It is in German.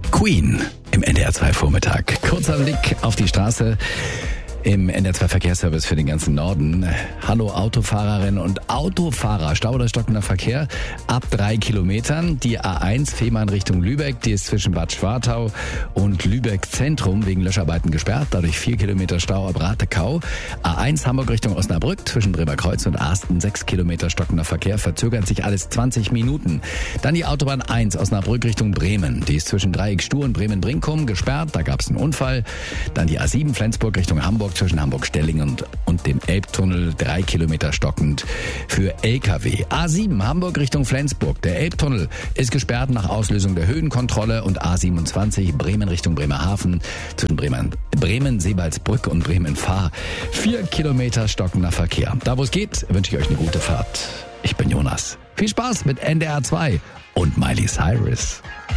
Queen im NDR 2 Vormittag. Kurzer Blick auf die Straße im NDR 2 Verkehrsservice für den ganzen Norden. Hallo Autofahrerinnen und Autofahrer. Stau oder stockender Verkehr ab 3 Kilometern. Die A1 Fehmarn Richtung Lübeck, die ist zwischen Bad Schwartau und Lübeck Zentrum wegen Löscharbeiten gesperrt. Dadurch 4 Kilometer Stau ab Ratekau. A1 Hamburg Richtung Osnabrück zwischen Bremerkreuz und Asten 6 Kilometer stockender Verkehr. Verzögert sich alles 20 Minuten. Dann die Autobahn 1 Osnabrück Richtung Bremen. Die ist zwischen Dreieck Stur und Bremen-Brinkum gesperrt. Da gab es einen Unfall. Dann die A7 Flensburg Richtung Hamburg zwischen Hamburg-Stellingen und dem Elbtunnel 3 Kilometer stockend für LKW. A7 Hamburg Richtung Flensburg. Der Elbtunnel ist gesperrt nach Auslösung der Höhenkontrolle und A27 Bremen Richtung Bremerhaven zwischen Bremen-Seebaldsbrück und Bremen-Fahr. 4 Kilometer stockender Verkehr. Da wo es geht, wünsche ich euch eine gute Fahrt. Ich bin Jonas. Viel Spaß mit NDR 2 und Miley Cyrus.